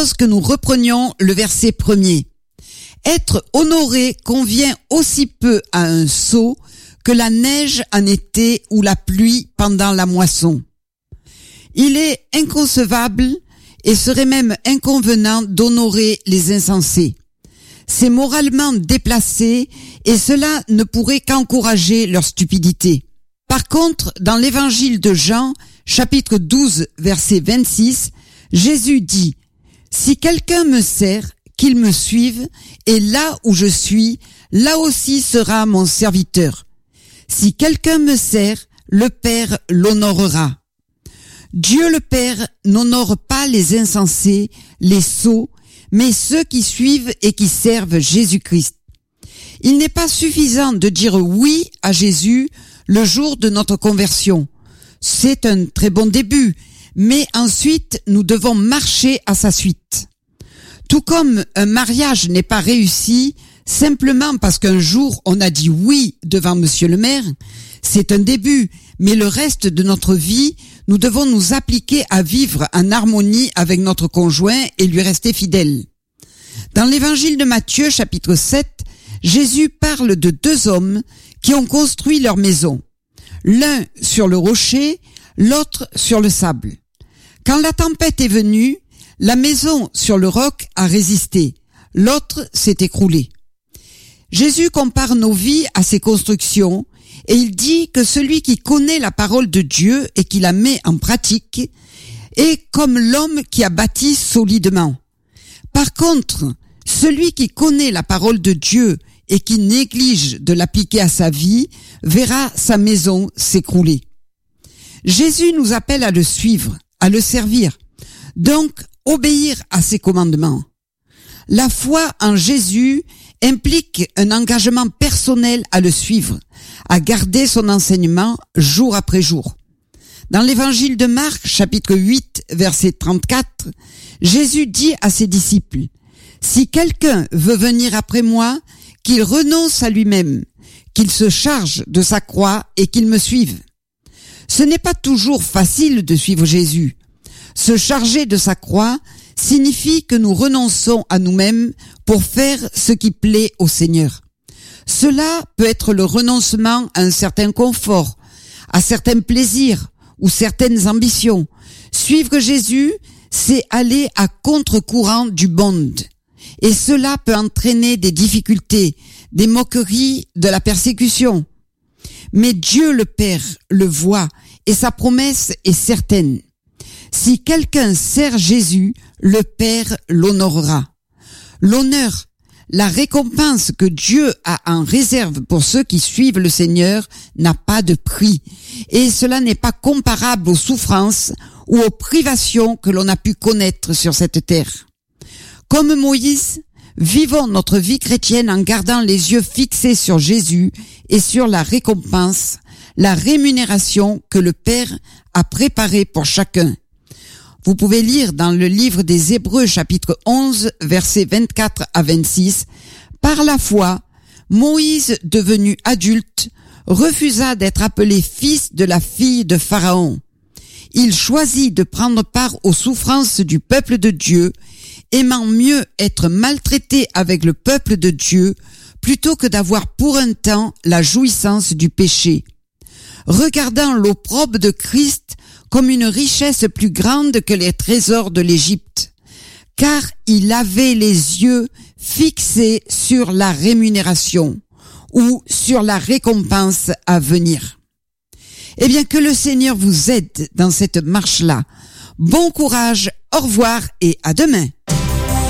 que nous reprenions le verset 1er. Être honoré convient aussi peu à un sot que la neige en été ou la pluie pendant la moisson. Il est inconcevable et serait même inconvenant d'honorer les insensés. C'est moralement déplacé et cela ne pourrait qu'encourager leur stupidité. Par contre, dans l'évangile de Jean, chapitre 12, verset 26, Jésus dit « Si quelqu'un me sert, qu'il me suive, et là où je suis, là aussi sera mon serviteur. Si quelqu'un me sert, le Père l'honorera. » Dieu le Père n'honore pas les insensés, les sots, mais ceux qui suivent et qui servent Jésus-Christ. Il n'est pas suffisant de dire oui à Jésus le jour de notre conversion. C'est un très bon début, mais ensuite nous devons marcher à sa suite. Tout comme un mariage n'est pas réussi simplement parce qu'un jour on a dit oui devant monsieur le maire, c'est un début, mais le reste de notre vie, nous devons nous appliquer à vivre en harmonie avec notre conjoint et lui rester fidèles. Dans l'évangile de Matthieu, chapitre 7, Jésus parle de deux hommes qui ont construit leur maison. L'un sur le rocher, l'autre sur le sable. Quand la tempête est venue, la maison sur le roc a résisté, l'autre s'est écroulée. Jésus compare nos vies à ces constructions et il dit que celui qui connaît la parole de Dieu et qui la met en pratique est comme l'homme qui a bâti solidement. Par contre, celui qui connaît la parole de Dieu et qui néglige de l'appliquer à sa vie verra sa maison s'écrouler. Jésus nous appelle à le suivre, à le servir, donc obéir à ses commandements. La foi en Jésus implique un engagement personnel à le suivre, à garder son enseignement jour après jour. Dans l'évangile de Marc, chapitre 8, verset 34, Jésus dit à ses disciples, « Si quelqu'un veut venir après moi, qu'il renonce à lui-même, qu'il se charge de sa croix et qu'il me suive. » Ce n'est pas toujours facile de suivre Jésus. Se charger de sa croix signifie que nous renonçons à nous-mêmes pour faire ce qui plaît au Seigneur. Cela peut être le renoncement à un certain confort, à certains plaisirs ou certaines ambitions. Suivre Jésus, c'est aller à contre-courant du monde. Et cela peut entraîner des difficultés, des moqueries, de la persécution. Mais Dieu le Père le voit et sa promesse est certaine. Si quelqu'un sert Jésus, le Père l'honorera. L'honneur, la récompense que Dieu a en réserve pour ceux qui suivent le Seigneur n'a pas de prix. Et cela n'est pas comparable aux souffrances ou aux privations que l'on a pu connaître sur cette terre. Comme Moïse, vivons notre vie chrétienne en gardant les yeux fixés sur Jésus et sur la récompense, la rémunération que le Père a préparée pour chacun. Vous pouvez lire dans le livre des Hébreux chapitre 11 versets 24 à 26. Par la foi, Moïse, devenu adulte, refusa d'être appelé fils de la fille de Pharaon. Il choisit de prendre part aux souffrances du peuple de Dieu, aimant mieux être maltraité avec le peuple de Dieu plutôt que d'avoir pour un temps la jouissance du péché. Regardant l'opprobre de Christ comme une richesse plus grande que les trésors de l'Égypte, car il avait les yeux fixés sur la rémunération ou sur la récompense à venir. Eh bien, que le Seigneur vous aide dans cette marche-là. Bon courage, au revoir et à demain.